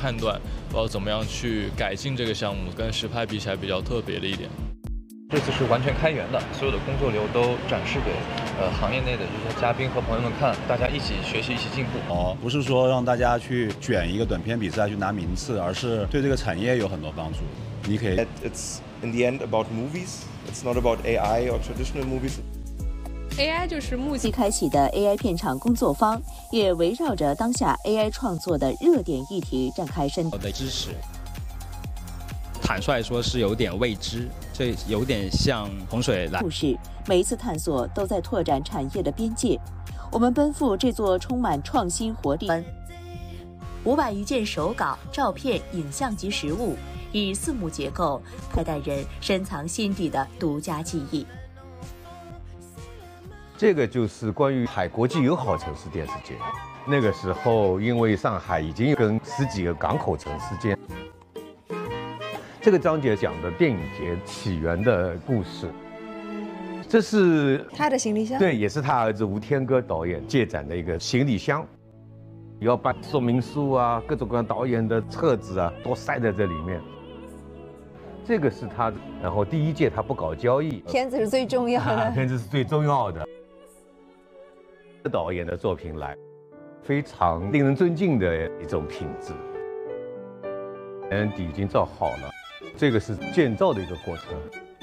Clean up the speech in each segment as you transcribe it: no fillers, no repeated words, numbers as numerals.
判断我要怎么样去改进这个项目，跟实拍比起来比较特别的一点。 这次是完全开源的，所有的工作流都展示给行业内的这些嘉宾和朋友们看，大家一起学习，一起进步。 不是说让大家去卷一个短片比赛去拿名次，而是对这个产业有很多帮助。你可以 It's in the end about movies. It's not about AI or traditional movies. AI 就是目前开启的 AI 片场工作坊，也围绕着当下 AI 创作的热点议题展开深的知识。坦率说是有点未知，这有点像洪水来。 故事每一次探索都在拓展产业的边界。我们奔赴这座充满创新活力，500余件手稿、照片、影像及实物，以4幕结构，拍带人深藏心底的独家记忆。 这个就是关于海国际友好城市电视节。那个时候，因为上海已经跟10几个港口城市间。这个章节讲的电影节起源的故事，这是他的行李箱， 对，也是他儿子吴天歌导演借展的一个行李箱，要把说明书啊、各种各样导演的册子啊都塞在这里面。这个是他，然后第1届他不搞交易， 片子是最重要的， 片子是最重要的。导演的作品来，非常令人尊敬的一种品质。底已经造好了。这个是建造的一个过程。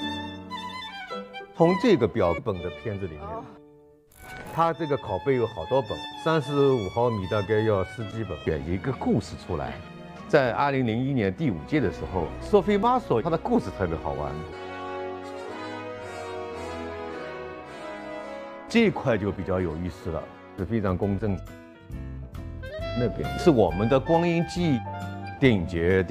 从这个表本的片子里面，它这个拷贝有好多本，35毫米大概要10几本，选一个故事出来。在2001年第5届的时候，索菲玛索他的故事特别好玩，这一块就比较有意思了，是非常公正。那边是我们的光阴记电影节。